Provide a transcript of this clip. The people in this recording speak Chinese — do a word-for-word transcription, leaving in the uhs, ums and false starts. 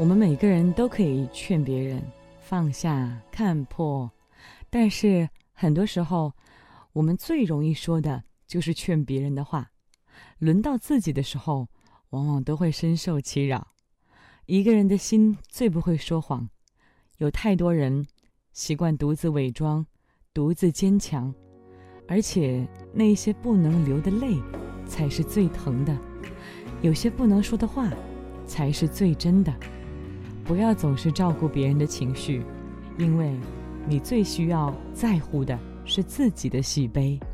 我们每个人都可以劝别人放下看破，但是很多时候我们最容易说的就是劝别人的话，轮到自己的时候往往都会深受其扰。一个人的心最不会说谎，有太多人习惯独自伪装，独自坚强，而且那些不能流的泪才是最疼的，有些不能说的话才是最真的。不要总是照顾别人的情绪，因为你最需要在乎的是自己的喜悲。